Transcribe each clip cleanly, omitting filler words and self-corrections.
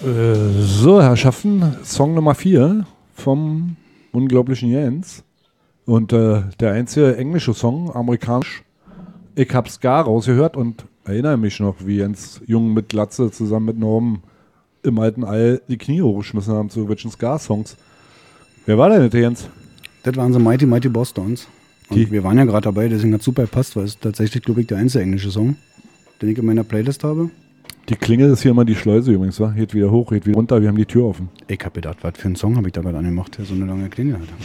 So, Herrschaften, Song Nummer 4 vom unglaublichen Jens. Und der einzige englische Song, amerikanisch. Ich hab Ska rausgehört und erinnere mich noch, wie Jens Jung mit Glatze zusammen mit Norm im alten All die Knie hochgeschmissen haben zu irgendwelchen Ska-Songs. Wer war denn das, Jens? Das waren so Mighty Mighty Bosstones. Und wir waren ja gerade dabei, deswegen hat es super gepasst, weil es tatsächlich, glaube ich, der einzige englische Song, den ich in meiner Playlist habe. Die Klingel ist hier immer die Schleuse übrigens, wa? Geht wieder hoch, geht wieder runter, wir haben die Tür offen. Ich habe gedacht, was für einen Song habe ich da gerade angemacht, der so eine lange Klingel hatte.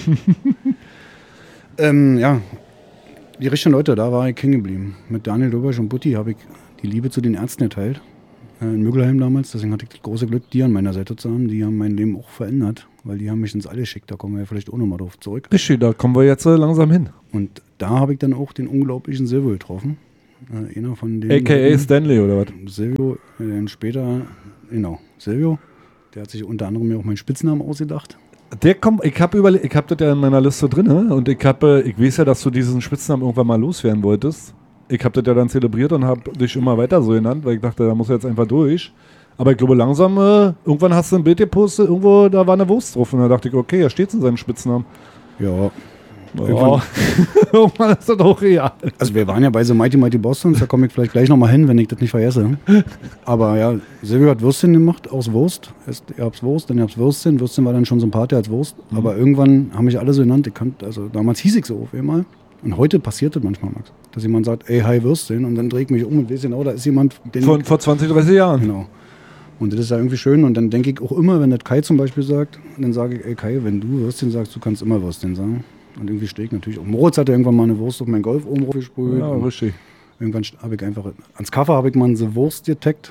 Ja, die richtigen Leute, da war ich hängen geblieben. Mit Daniel Dobersch und Butti habe ich die Liebe zu den Ärzten geteilt. In Mögelheim damals, deswegen hatte ich das große Glück, die an meiner Seite zu haben. Die haben mein Leben auch verändert, weil die haben mich ins All geschickt. Da kommen wir ja vielleicht auch nochmal drauf zurück. Richtig, da kommen wir jetzt langsam hin. Und da habe ich dann auch den unglaublichen Silvio getroffen. Einer von den A.K.A. Stanley oder was? Silvio, dann später, genau, Silvio. Der hat sich unter anderem mir auch meinen Spitznamen ausgedacht. Der kommt, ich habe das ja in meiner Liste drin und ich weiß ja, dass du diesen Spitznamen irgendwann mal loswerden wolltest. Ich habe das ja dann zelebriert und habe dich immer weiter so genannt, weil ich dachte, da muss er jetzt einfach durch. Aber ich glaube langsam, irgendwann hast du ein Bild gepostet, irgendwo, da war eine Wurst drauf und da dachte ich, okay, er steht in seinem Spitznamen. Ja. Oh. Irgendwann ist das auch real. Also wir waren ja bei The Mighty Mighty Bosstones, da komme ich vielleicht gleich nochmal hin, wenn ich das nicht vergesse. Aber ja, Silvio hat Würstchen gemacht aus Wurst. Erst ihr habt's Wurst, dann ihr habt's Würstchen. Würstchen war dann schon Sympathie als Wurst. Aber irgendwann haben mich alle so genannt. Also damals hieß ich so auf einmal. Und heute passiert das manchmal, Max. Dass jemand sagt, ey, hi Würstchen. Und dann drehe ich mich um und weiß genau, da ist jemand. Vor 20, 30 Jahren. Genau. Und das ist ja irgendwie schön. Und dann denke ich auch immer, wenn das Kai zum Beispiel sagt, dann sage ich, ey Kai, wenn du Würstchen sagst, du kannst immer Würstchen sagen. Und irgendwie stehe ich natürlich. Und Moritz hatte irgendwann mal eine Wurst auf meinen Golf oben gesprüht. Ja, richtig. Irgendwann habe ich einfach ans Cover habe ich mal eine Wurst getaggt.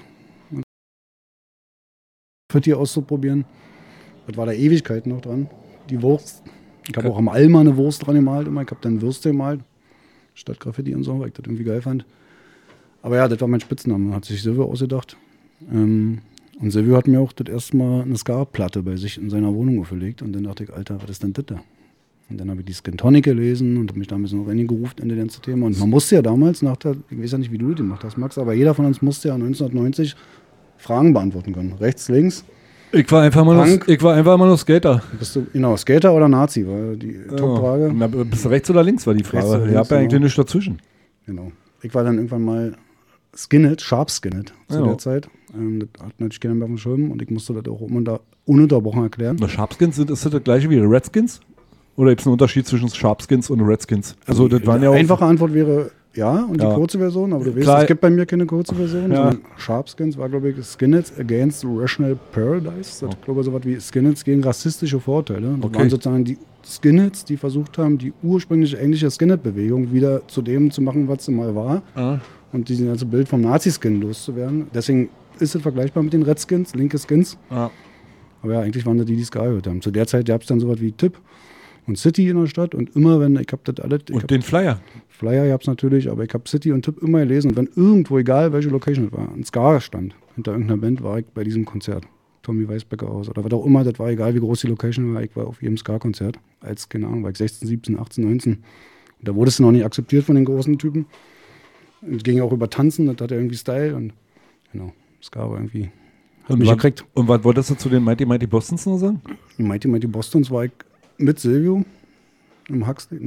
Für die auszuprobieren. Das war da Ewigkeiten noch dran. Die Wurst. Ich habe auch am Alma eine Wurst dran gemalt. Immer. Ich habe dann Würste gemalt. Statt Graffiti und so, weil ich das irgendwie geil fand. Aber ja, das war mein Spitzname. Hat sich Silvio ausgedacht. Und Silvio hat mir auch das erste Mal eine Ska-Platte bei sich in seiner Wohnung aufgelegt. Und dann dachte ich, Alter, was ist denn das da? Und dann habe ich die Skin Tonic gelesen und habe mich da ein bisschen noch reingerufen in das ganze Thema. Und man musste ja damals, ich weiß ja nicht, wie du das gemacht hast, Max, aber jeder von uns musste ja 1990 Fragen beantworten können. Rechts, links. Ich war einfach mal nur Skater. Bist du, genau, Skater oder Nazi, war die Top-Frage. Ja, bist du rechts oder links, war die Frage. Ich habe ja eigentlich nichts dazwischen. Genau. Ich war dann irgendwann mal Skinhead, Sharp Skinhead zu der Zeit. Das hat natürlich keiner mehr auf dem Schirm und ich musste das auch ununterbrochen erklären. Sharpskins ist das gleiche wie Redskins? Oder gibt es einen Unterschied zwischen Sharpskins und Redskins? Also das waren ja auch einfache Antwort wäre ja und die kurze Version, aber du weißt, es gibt bei mir keine kurze Version. Ja. Sharpskins war, glaube ich, Skinheads Against Rational Paradise. Das glaube ich so was wie Skinheads gegen rassistische Vorteile. Das waren sozusagen die Skinheads, die versucht haben, die ursprüngliche englische Skinhead-Bewegung wieder zu dem zu machen, was sie mal war. Und dieses ganze Bild vom Nazi-Skin loszuwerden. Deswegen ist es vergleichbar mit den Redskins, linke Skins. Aber ja, eigentlich waren das die Ska gehört haben. Zu der Zeit gab es dann so was wie Tipp und City in der Stadt und immer wenn, ich habe das alles... Und den Flyer? Flyer gab es natürlich, aber ich habe City und Tipp immer gelesen und wenn irgendwo, egal welche Location es war, ein Ska stand, hinter irgendeiner Band, war ich bei diesem Konzert. Tommy Weisbecker aus oder was auch immer, das war egal, wie groß die Location war, ich war auf jedem Ska-Konzert. Als, keine Ahnung, war ich 16, 17, 18, 19. Und da wurde es noch nicht akzeptiert von den großen Typen. Es ging auch über Tanzen, das hatte irgendwie Style und genau, Ska war irgendwie... Und was wolltest du zu den Mighty Mighty Bosstones noch sagen? Die Mighty Mighty Bosstones war ich mit Silvio im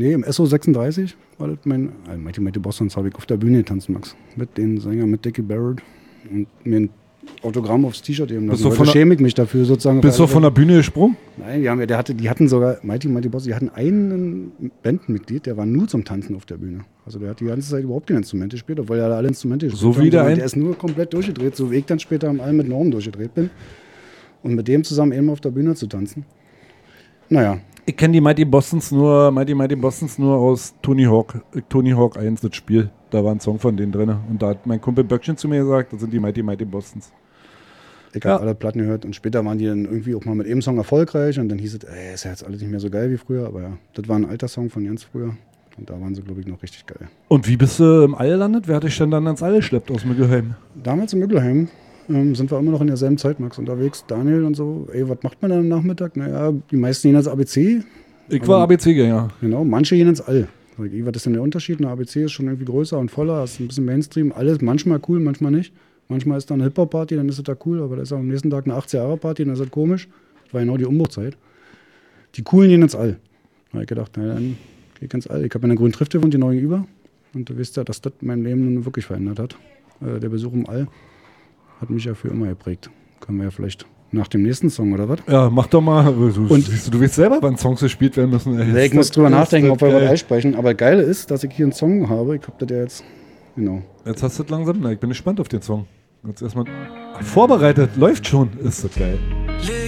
SO36 war das mein Mighty Mighty Bosstones habe ich auf der Bühne getanzt, Max. Mit den Sängern, mit Dickie Barrett und mir ein Autogramm aufs T-Shirt geben lassen. Da schäme ich mich dafür sozusagen. Bist du von der Bühne gesprungen? Nein, die hatten sogar, Mighty Mighty Bosstones, die hatten einen Bandmitglied, der war nur zum Tanzen auf der Bühne. Also der hat die ganze Zeit überhaupt keine Instrumente gespielt, obwohl er alle Instrumente gespielt hat. Der ist nur komplett durchgedreht, so wie ich dann später am All mit Norm durchgedreht bin. Und mit dem zusammen eben auf der Bühne zu tanzen. Naja. Ich kenne die Mighty Bosstones nur aus Tony Hawk 1, das Spiel. Da war ein Song von denen drin. Und da hat mein Kumpel Böckchen zu mir gesagt, das sind die Mighty Bosstones. Ich habe alle Platten gehört und später waren die dann irgendwie auch mal mit einem Song erfolgreich und dann hieß es, ist ja jetzt alles nicht mehr so geil wie früher, aber ja, das war ein alter Song von ganz früher und da waren sie, glaube ich, noch richtig geil. Und wie bist du im All gelandet? Wer hat dich denn dann ans All geschleppt aus Müggelheim? Damals in Müggelheim sind wir immer noch in derselben Zeit, Max, unterwegs, Daniel und so, was macht man dann am Nachmittag? Naja, die meisten gehen ins ABC. Ich war ABC-Gänger. Genau, manche gehen ins All. Was ist denn der Unterschied? Eine ABC ist schon irgendwie größer und voller, ist ein bisschen Mainstream, alles manchmal cool, manchmal nicht. Manchmal ist da eine Hip-Hop-Party, dann ist es da cool, aber da ist auch am nächsten Tag eine 80er-Jahre-Party, dann ist das komisch. Das war genau die Umbruchzeit. Die Coolen gehen ins All. Da habe ich gedacht, na dann gehe ich ins All. Ich habe in der Grünen Trift gewohnt, genau gegenüber. Und du weißt ja, dass das mein Leben nun wirklich verändert hat. Der Besuch im All hat mich ja für immer geprägt. Können wir ja vielleicht nach dem nächsten Song, oder was? Ja, mach doch mal. Du Und- weißt selber, wann Songs gespielt werden müssen. Nee, ich muss drüber nachdenken, ob wir was einsprechen. Aber geil ist, dass ich hier einen Song habe. Ich habe das ja jetzt, genau. Jetzt hast du es langsam. Na, ich bin gespannt auf den Song. Jetzt erstmal vorbereitet. Läuft schon. Ist das geil.